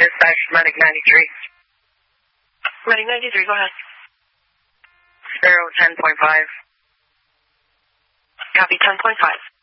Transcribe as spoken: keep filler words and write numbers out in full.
dispatch, Medic ninety-three. Medic ninety-three, go ahead. Sparrow ten point five. Copy ten point five.